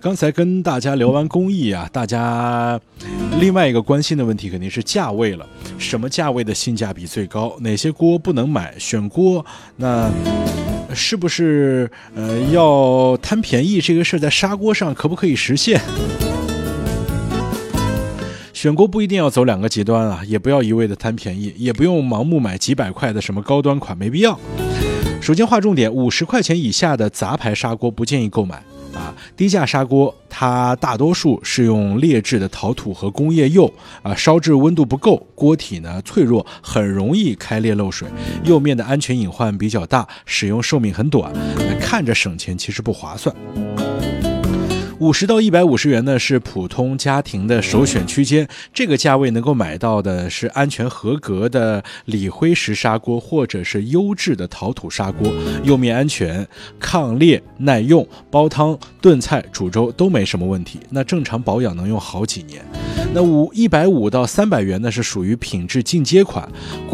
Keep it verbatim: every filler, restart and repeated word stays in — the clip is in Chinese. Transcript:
刚才跟大家聊完工艺啊，大家另外一个关心的问题肯定是价位了。什么价位的性价比最高？哪些锅不能买？选锅那是不是呃要贪便宜这个事在砂锅上可不可以实现？选锅不一定要走两个极端啊，也不要一味的贪便宜，也不用盲目买几百块的什么高端款，没必要。首先划重点，五十块钱以下的杂牌砂锅不建议购买啊。低价砂锅它大多数是用劣质的陶土和工业釉啊，烧制温度不够，锅体呢脆弱，很容易开裂漏水，釉面的安全隐患比较大，使用寿命很短，看着省钱其实不划算。五十到一百五十元呢是普通家庭的首选区间，这个价位能够买到的是安全合格的锂灰石砂锅或者是优质的陶土砂锅，釉面安全、抗裂、耐用，煲汤、炖菜、煮粥都没什么问题。那正常保养能用好几年。那五一百五到三百元呢是属于品质进阶款。